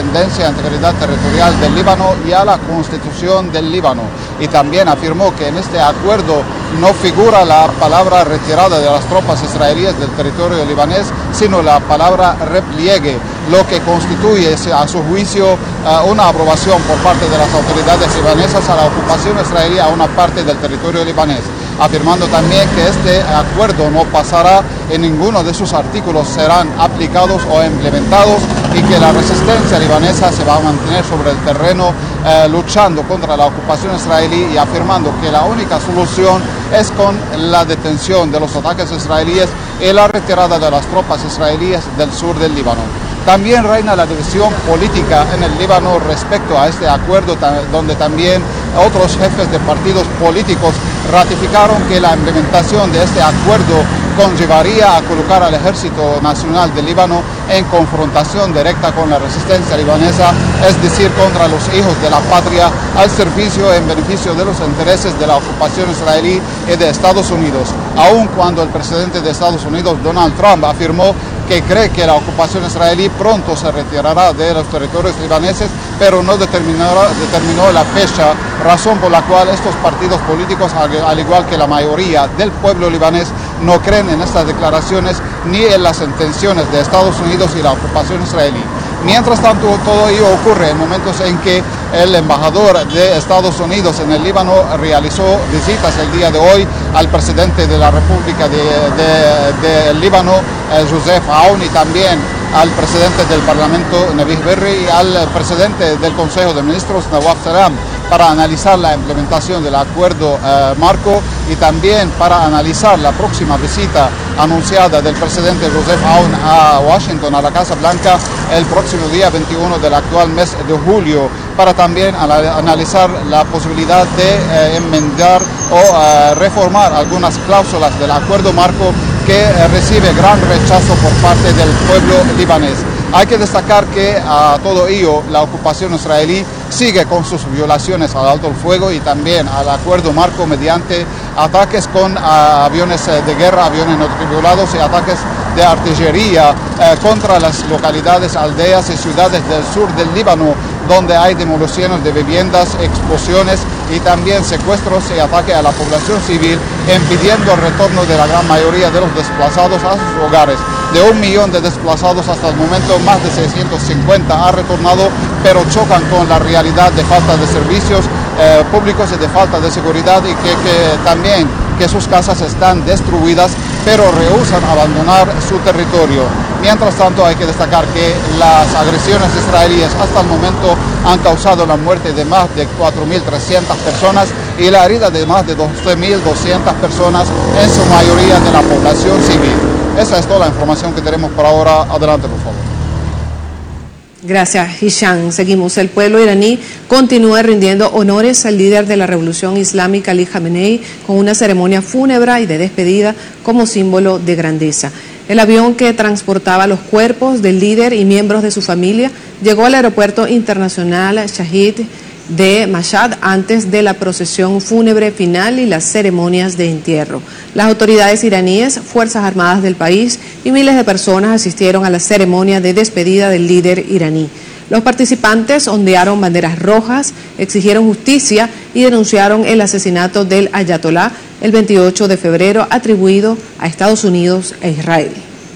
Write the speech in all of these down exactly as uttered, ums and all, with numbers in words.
independencia e integridad territorial del Líbano y a la Constitución del Líbano. Y también afirmó que en este acuerdo no figura la palabra retirada de las tropas israelíes del territorio libanés, sino la palabra repliegue, lo que constituye, a su juicio, una aprobación por parte de las autoridades libanesas a la ocupación israelí a una parte del territorio libanés, afirmando también que este acuerdo no pasará en ninguno de sus artículos, serán aplicados o implementados, y que la resistencia libanesa se va a mantener sobre el terreno eh, luchando contra la ocupación israelí, y afirmando que la única solución es con la detención de los ataques israelíes y la retirada de las tropas israelíes del sur del Líbano. También reina la división política en el Líbano respecto a este acuerdo, donde también otros jefes de partidos políticos ratificaron que la implementación de este acuerdo conllevaría a colocar al Ejército Nacional del Líbano en confrontación directa con la resistencia libanesa, es decir, contra los hijos de la patria, al servicio en beneficio de los intereses de la ocupación israelí y de Estados Unidos, aun cuando el presidente de Estados Unidos, Donald Trump, afirmó que cree que la ocupación israelí pronto se retirará de los territorios libaneses, pero no determinó, determinó la fecha, razón por la cual estos partidos políticos, al igual que la mayoría del pueblo libanés, no creen en estas declaraciones ni en las intenciones de Estados Unidos y la ocupación israelí. Mientras tanto, todo ello ocurre en momentos en que el embajador de Estados Unidos en el Líbano realizó visitas el día de hoy al presidente de la República de, de, de el Líbano, eh, Joseph Aoun, y también al presidente del Parlamento, Nabih Berri, y al presidente del Consejo de Ministros, Nawaf Salam, para analizar la implementación del acuerdo eh, marco, y también para analizar la próxima visita anunciada del presidente Joseph Aoun a Washington, a la Casa Blanca, el próximo día veintiuno del actual mes de julio, para también analizar la posibilidad de eh, enmendar o eh, reformar algunas cláusulas del acuerdo marco que eh, recibe gran rechazo por parte del pueblo libanés. Hay que destacar que a todo ello la ocupación israelí sigue con sus violaciones al alto el fuego y también al acuerdo marco mediante ataques con uh, aviones de guerra, aviones no tripulados, y ataques de artillería eh, contra las localidades, aldeas y ciudades del sur del Líbano, donde hay demoliciones de viviendas, explosiones y también secuestros y ataques a la población civil, impidiendo el retorno de la gran mayoría de los desplazados a sus hogares. De un millón de desplazados hasta el momento, más de seiscientos cincuenta han retornado, pero chocan con la realidad de falta de servicios eh, públicos y de falta de seguridad, y que, que también que sus casas están destruidas, pero rehúsan abandonar su territorio. Mientras tanto, hay que destacar que las agresiones israelíes hasta el momento han causado la muerte de más de cuatro mil trescientas personas y la herida de más de doce mil doscientas personas, en su mayoría de la población civil. Esa es toda la información que tenemos por ahora. Adelante, por favor. Gracias, Hisham. Seguimos. El pueblo iraní continúa rindiendo honores al líder de la revolución islámica, Ali Khamenei, con una ceremonia fúnebre y de despedida como símbolo de grandeza. El avión que transportaba los cuerpos del líder y miembros de su familia llegó al aeropuerto internacional Shahid de Mashhad antes de la procesión fúnebre final y las ceremonias de entierro. Las autoridades iraníes, Fuerzas Armadas del país y miles de personas asistieron a la ceremonia de despedida del líder iraní. Los participantes ondearon banderas rojas, exigieron justicia y denunciaron el asesinato del ayatolá el veintiocho de febrero, atribuido a Estados Unidos e Israel.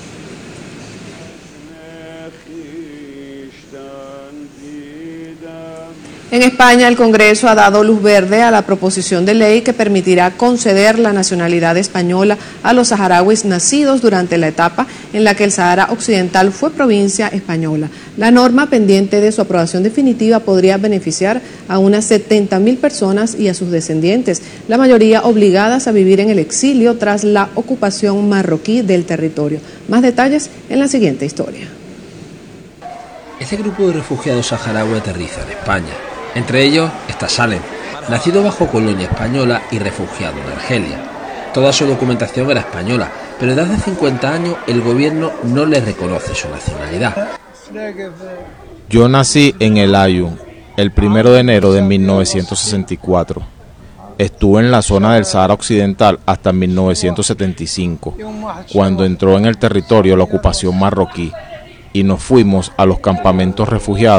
En España, el Congreso ha dado luz verde a la proposición de ley que permitirá conceder la nacionalidad española a los saharauis nacidos durante la etapa en la que el Sahara Occidental fue provincia española. La norma, pendiente de su aprobación definitiva, podría beneficiar a unas setenta mil personas y a sus descendientes, la mayoría obligadas a vivir en el exilio tras la ocupación marroquí del territorio. Más detalles en la siguiente historia. Este grupo de refugiados saharauis aterriza en España. Entre ellos está Salem, nacido bajo colonia española y refugiado en Argelia. Toda su documentación era española, pero desde hace cincuenta años el gobierno no le reconoce su nacionalidad. Yo nací en El Ayun, el primero de enero de mil novecientos sesenta y cuatro. Estuve en la zona del Sahara Occidental hasta mil novecientos setenta y cinco, cuando entró en el territorio la ocupación marroquí, y nos fuimos a los campamentos refugiados